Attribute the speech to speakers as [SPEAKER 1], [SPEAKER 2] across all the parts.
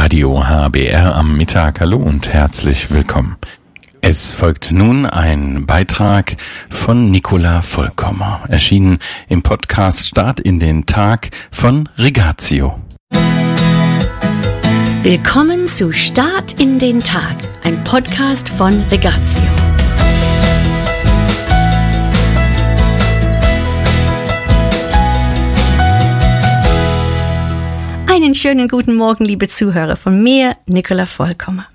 [SPEAKER 1] Radio HBR am Mittag. Hallo und herzlich willkommen. Es folgt nun ein Beitrag von Nicola Vollkommer, erschienen im Podcast Start in den Tag von Rigatio.
[SPEAKER 2] Willkommen zu Start in den Tag, ein Podcast von Rigatio. Einen schönen guten Morgen, liebe Zuhörer, von mir, Nicola Vollkommer.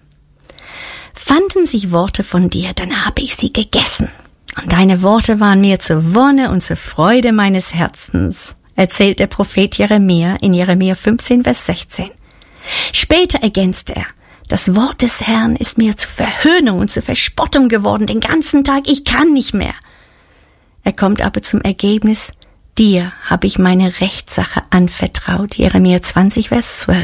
[SPEAKER 2] Fanden sich Worte von dir, dann habe ich sie gegessen. Und deine Worte waren mir zur Wonne und zur Freude meines Herzens, erzählt der Prophet Jeremia in Jeremia 15, Vers 16. Später ergänzte er, das Wort des Herrn ist mir zur Verhöhnung und zur Verspottung geworden, den ganzen Tag, ich kann nicht mehr. Er kommt aber zum Ergebnis, dir habe ich meine Rechtssache anvertraut, Jeremia 20, Vers 12.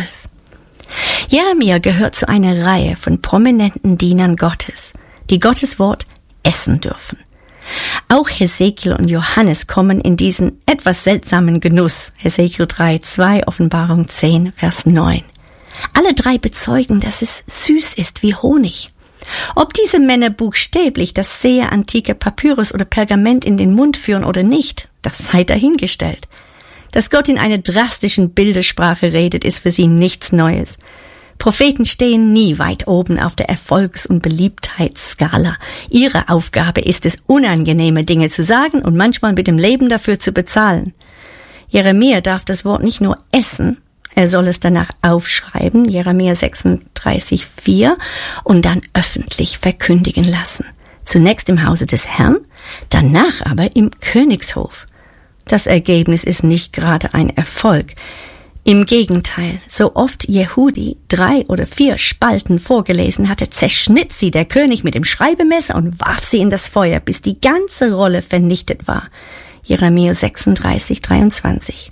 [SPEAKER 2] Jeremia gehört zu einer Reihe von prominenten Dienern Gottes, die Gottes Wort essen dürfen. Auch Hesekiel und Johannes kommen in diesen etwas seltsamen Genuss, Hesekiel 3, 2, Offenbarung 10, Vers 9. Alle drei bezeugen, dass es süß ist wie Honig. Ob diese Männer buchstäblich das sehr antike Papyrus oder Pergament in den Mund führen oder nicht, das sei dahingestellt. Dass Gott in einer drastischen Bildersprache redet, ist für sie nichts Neues. Propheten stehen nie weit oben auf der Erfolgs- und Beliebtheitsskala. Ihre Aufgabe ist es, unangenehme Dinge zu sagen und manchmal mit dem Leben dafür zu bezahlen. Jeremia darf das Wort nicht nur essen, er soll es danach aufschreiben, Jeremia 36, 4, und dann öffentlich verkündigen lassen. Zunächst im Hause des Herrn, danach aber im Königshof. Das Ergebnis ist nicht gerade ein Erfolg. Im Gegenteil, so oft Jehudi 3 oder 4 Spalten vorgelesen hatte, zerschnitt sie der König mit dem Schreibemesser und warf sie in das Feuer, bis die ganze Rolle vernichtet war. Jeremia 36, 23.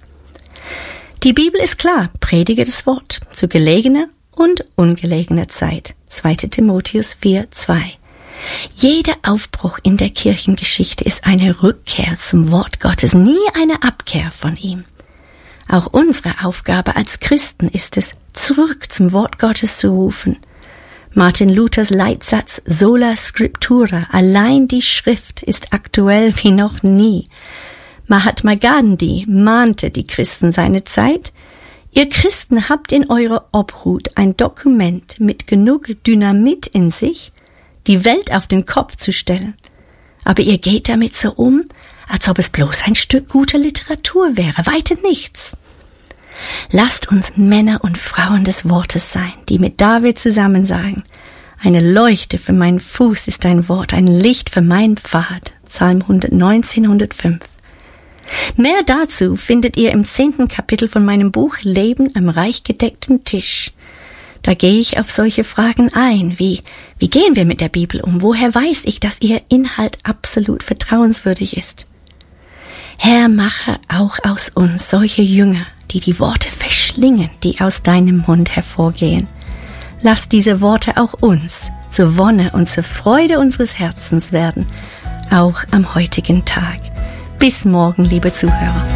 [SPEAKER 2] Die Bibel ist klar, predige das Wort zu gelegener und ungelegener Zeit. 2. Timotheus 4, 2. Jeder Aufbruch in der Kirchengeschichte ist eine Rückkehr zum Wort Gottes, nie eine Abkehr von ihm. Auch unsere Aufgabe als Christen ist es, zurück zum Wort Gottes zu rufen. Martin Luthers Leitsatz Sola Scriptura, allein die Schrift, ist aktuell wie noch nie. Mahatma Gandhi mahnte die Christen seiner Zeit: Ihr Christen habt in eurer Obhut ein Dokument mit genug Dynamit in sich, die Welt auf den Kopf zu stellen. Aber ihr geht damit so um, als ob es bloß ein Stück guter Literatur wäre, weiter nichts. Lasst uns Männer und Frauen des Wortes sein, die mit David zusammen sagen: Eine Leuchte für meinen Fuß ist dein Wort, ein Licht für meinen Pfad. Psalm 119, 105. Mehr dazu findet ihr im 10. Kapitel von meinem Buch Leben am reich gedeckten Tisch. Da gehe ich auf solche Fragen ein, wie gehen wir mit der Bibel um? Woher weiß ich, dass ihr Inhalt absolut vertrauenswürdig ist? Herr, mache auch aus uns solche Jünger, die die Worte verschlingen, die aus deinem Mund hervorgehen. Lass diese Worte auch uns zur Wonne und zur Freude unseres Herzens werden, auch am heutigen Tag. Bis morgen, liebe Zuhörer.